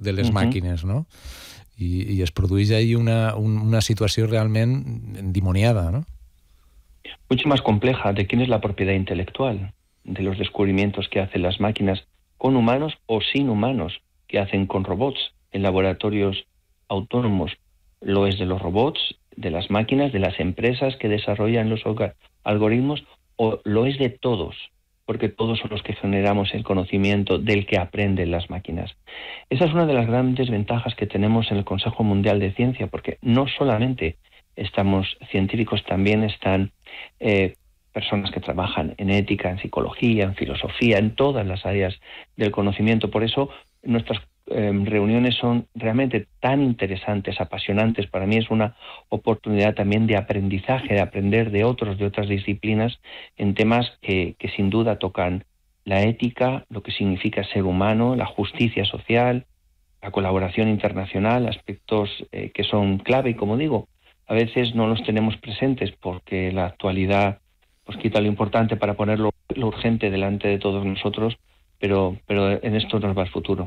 de les màquines, no? I es produeix ahí una situació realment endimoniada, ¿no? Mucho más compleja de quién es la propiedad intelectual, de los descubrimientos que hacen las máquinas con humanos o sin humanos, que hacen con robots en laboratorios autónomos. Lo es de los robots, de las máquinas, de las empresas que desarrollan los algoritmos, o lo es de todos, porque todos son los que generamos el conocimiento del que aprenden las máquinas. Esa es una de las grandes ventajas que tenemos en el Consejo Mundial de Ciencia, porque no solamente estamos científicos, también están personas que trabajan en ética, en psicología, en filosofía, en todas las áreas del conocimiento. Por eso nuestras reuniones son realmente tan interesantes, apasionantes. Para mí es una oportunidad también de aprendizaje, de aprender de otros, de otras disciplinas, en temas que sin duda tocan la ética, lo que significa ser humano, la justicia social, la colaboración internacional, aspectos que son clave y, como digo, a veces no los tenemos presentes porque la actualidad pues quita lo importante para poner lo urgente delante de todos nosotros, pero en esto nos va el futuro.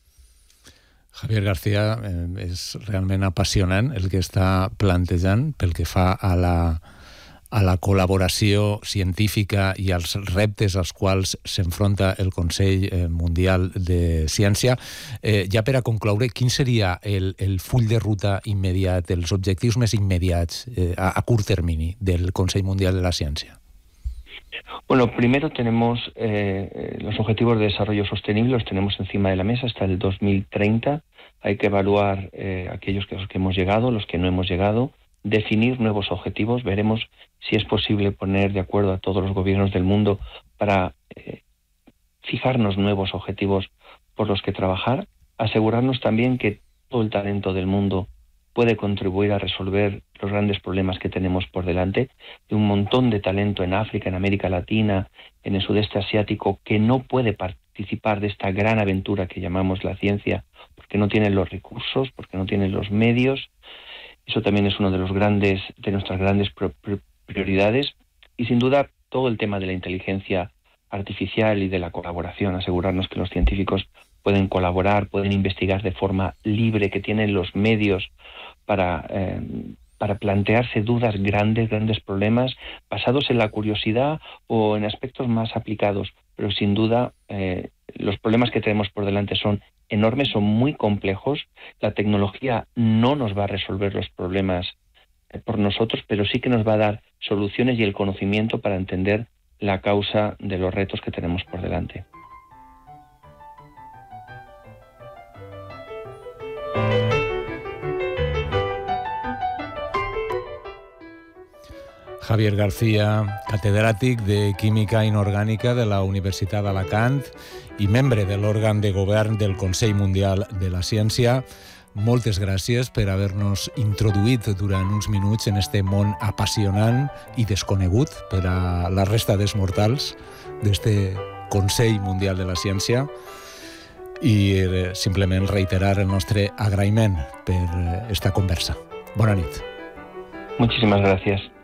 Javier García, és realment apassionant el que està plantejant pel que fa a la col·laboració científica i als reptes als quals s'enfronta el Consell Mundial de Ciència. Ja per a concloure, quin seria el full de ruta immediat, els objectius més immediats a curt termini del Consell Mundial de la Ciència? Bueno, primero tenemos los objetivos de desarrollo sostenible, los tenemos encima de la mesa hasta el 2030. Hay que evaluar aquellos que hemos llegado, los que no hemos llegado, definir nuevos objetivos. Veremos si es posible poner de acuerdo a todos los gobiernos del mundo para fijarnos nuevos objetivos por los que trabajar. Asegurarnos también que todo el talento del mundo puede contribuir a resolver los grandes problemas que tenemos por delante, de un montón de talento en África, en América Latina, en el sudeste asiático, que no puede participar de esta gran aventura que llamamos la ciencia, porque no tienen los recursos, porque no tienen los medios. Eso también es uno de nuestras grandes prioridades. Y sin duda todo el tema de la inteligencia artificial y de la colaboración, asegurarnos que los científicos pueden colaborar, pueden investigar de forma libre, que tienen los medios para plantearse dudas grandes problemas, basados en la curiosidad o en aspectos más aplicados. Pero sin duda los problemas que tenemos por delante son enormes, son muy complejos. La tecnología no nos va a resolver los problemas por nosotros, pero sí que nos va a dar soluciones y el conocimiento para entender la causa de los retos que tenemos por delante. Javier García, catedràtic de Química Inorgànica de la Universitat d'Alacant i membre de l'òrgan de govern del Consell Mundial de la Ciència. Moltes gràcies per haver-nos introduït durant uns minuts en este món apassionant i desconegut per a la resta dels mortals d'este Consell Mundial de la Ciència, i simplement reiterar el nostre agraïment per esta conversa. Bona nit. Muchísimas gracias.